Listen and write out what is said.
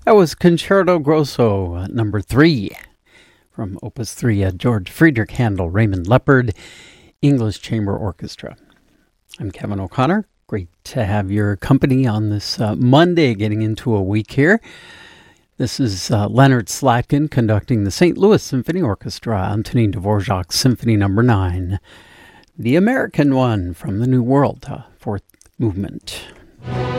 That was Concerto Grosso, number 3, from Opus 3 at George Friedrich Handel, Raymond Leopard, English Chamber Orchestra. I'm Kevin O'Connor. Great to have your company on this Monday, getting into a week here. This is Leonard Slatkin conducting the St. Louis Symphony Orchestra, Antonin Dvorak's Symphony No. 9, the American one from the New World, fourth movement.